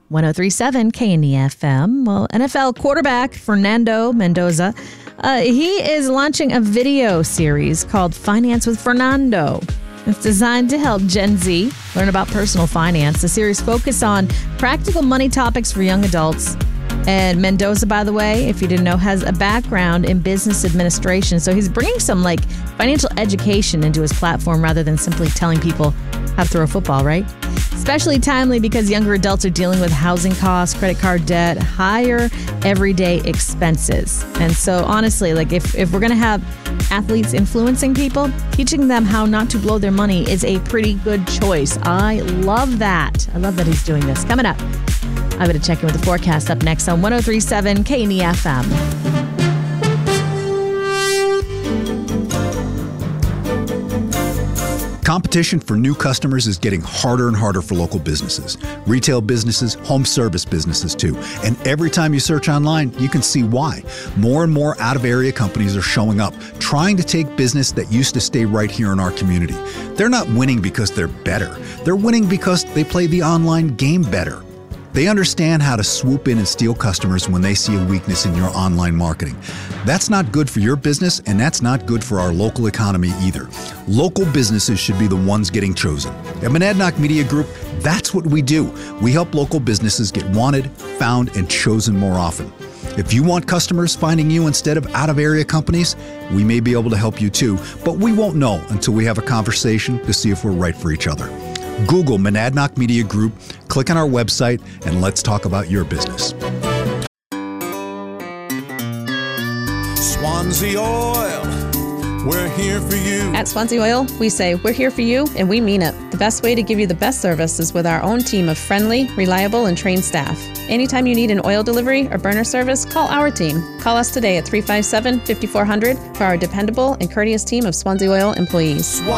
1037 KNEFM. Well, NFL quarterback Fernando Mendoza, he is launching a video series called Finance with Fernando. It's designed to help Gen Z learn about personal finance. The series focuses on practical money topics for young adults. And Mendoza, by the way, if you didn't know, has a background in business administration. So he's bringing some financial education into his platform rather than simply telling people how to throw a football, right? Especially timely because younger adults are dealing with housing costs, credit card debt, higher everyday expenses. And so honestly, if we're going to have athletes influencing people, teaching them how not to blow their money is a pretty good choice. I love that. I love that he's doing this. Coming up, I'm going to check in with the forecast up next on 1037 KNEFM. Competition for new customers is getting harder and harder for local businesses, retail businesses, home service businesses too. And every time you search online, you can see why. More and more out-of-area companies are showing up, trying to take business that used to stay right here in our community. They're not winning because they're better. They're winning because they play the online game better. They understand how to swoop in and steal customers when they see a weakness in your online marketing. That's not good for your business, and that's not good for our local economy either. Local businesses should be the ones getting chosen. At Monadnock Media Group, that's what we do. We help local businesses get wanted, found, and chosen more often. If you want customers finding you instead of out-of-area companies, we may be able to help you too, but we won't know until we have a conversation to see if we're right for each other. Google Monadnock Media Group, click on our website, and let's talk about your business. Swansea Oil, we're here for you. At Swansea Oil, we say we're here for you, and we mean it. The best way to give you the best service is with our own team of friendly, reliable, and trained staff. Anytime you need an oil delivery or burner service, call our team. Call us today at 357-5400 for our dependable and courteous team of Swansea Oil employees.